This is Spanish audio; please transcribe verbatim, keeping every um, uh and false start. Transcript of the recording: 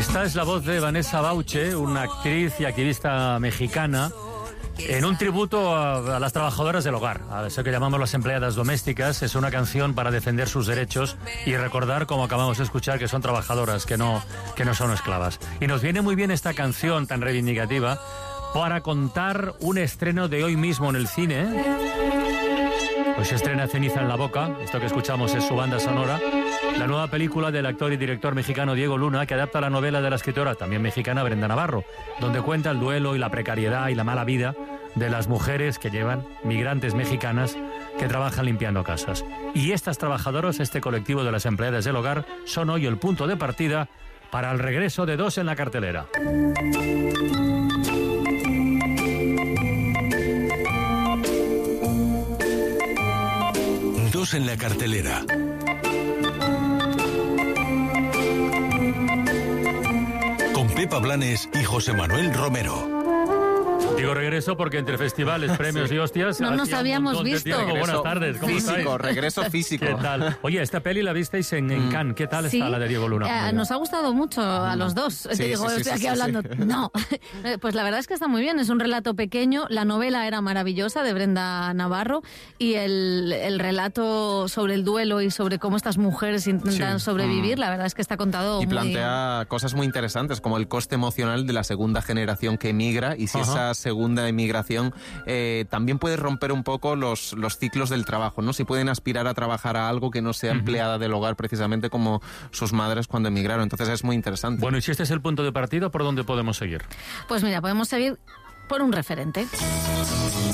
Esta es la voz de Vanessa Bauche, una actriz y activista mexicana, en un tributo a, a las trabajadoras del hogar, a eso que llamamos las empleadas domésticas. Es una canción para defender sus derechos y recordar, como acabamos de escuchar, que son trabajadoras, que no, que no son esclavas. Y nos viene muy bien esta canción tan reivindicativa para contar un estreno de hoy mismo en el cine. Hoy se estrena Ceniza en la boca, esto que escuchamos es su banda sonora, la nueva película del actor y director mexicano Diego Luna, que adapta la novela de la escritora también mexicana Brenda Navarro, donde cuenta el duelo y la precariedad y la mala vida de las mujeres que llevan, migrantes mexicanas, que trabajan limpiando casas. Y estas trabajadoras, este colectivo de las empleadas del hogar, son hoy el punto de partida para el regreso de Dos en la cartelera. Dos en la cartelera. Con Pepa Blanes y José Manuel Romero. Digo regreso porque entre festivales, premios sí. y hostias... No nos habíamos visto. Tiempo. Buenas tardes, ¿cómo físico, estáis? Regreso físico. ¿Qué tal? Oye, esta peli la visteis en, en Cannes. ¿Qué tal sí, está la de Diego Luna? Eh, nos ha gustado mucho a los dos. Sí, Te digo, sí, sí, estoy sí, aquí sí, hablando. sí. No, pues la verdad es que está muy bien. Es un relato pequeño. La novela era maravillosa, de Brenda Navarro, y el, el relato sobre el duelo y sobre cómo estas mujeres intentan Sí. sobrevivir, la verdad es que está contado Y muy... plantea cosas muy interesantes, como el coste emocional de la segunda generación que emigra, y si Ajá. esa segunda emigración eh, también puede romper un poco los, los ciclos del trabajo, ¿no? Si pueden aspirar a trabajar a algo que no sea empleada del hogar, precisamente como sus madres cuando emigraron. Entonces es muy interesante. Bueno, y si este es el punto de partida, ¿por dónde podemos seguir? Pues mira, podemos seguir por un referente.